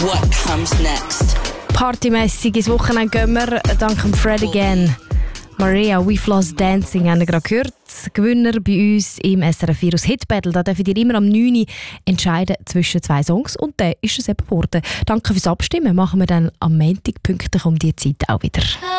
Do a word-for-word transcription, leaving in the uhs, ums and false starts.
What comes next? Partymässig ins Wochenende gehen wir, dank Fred Again. Maria, We Floss Dancing haben wir gerade gehört. Gewinner bei uns im S R F Virus Hit Battle. Da dürfen ihr immer am neun Uhr entscheiden zwischen zwei Songs. Und der ist es eben geworden. Danke fürs Abstimmen. Machen wir dann am Montag pünktlich um diese Zeit auch wieder.